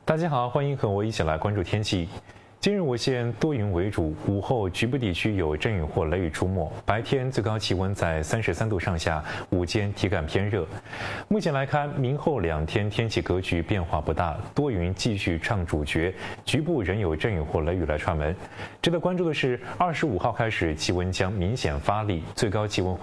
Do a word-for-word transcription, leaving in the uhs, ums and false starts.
大家好，欢迎和我一起来关注天气。今日我县多云为主，午后局部地区有阵雨或雷雨出没，白天最高气温在三十三度上下，午间体感偏热。目前来看，明后两天天气格局变化不大，多云继续唱主角，局部仍有阵雨或雷雨来串门。值得关注的是，二十五号开始气温将明显发力，最高气温会